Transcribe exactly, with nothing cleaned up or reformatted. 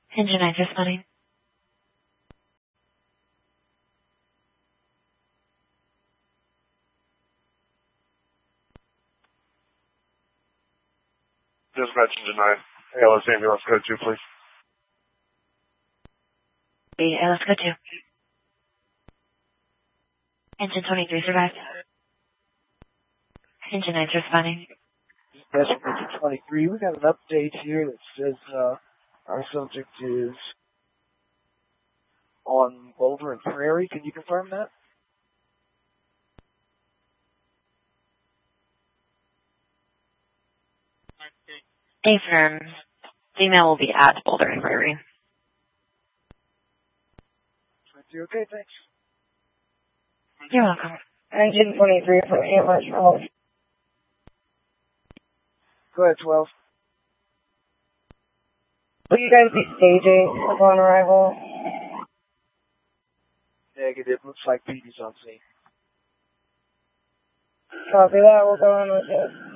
Engine nine responding. Dispatch Engine nine. A L S ambulance code two, please. The A L S code two. Engine twenty-three survived. Engine nine responding. Dispatch Engine twenty-three, we got an update here that says uh, our subject is on Boulder and Prairie. Can you confirm that? Affirm. Female will be at Boulder and Prairie. Okay, thanks. You're welcome. Engine twenty-three for ambulance twelve. Go ahead, twelve. Will you guys be staging upon arrival? Negative. Looks like Petey's on scene. Copy that. We'll go on with it.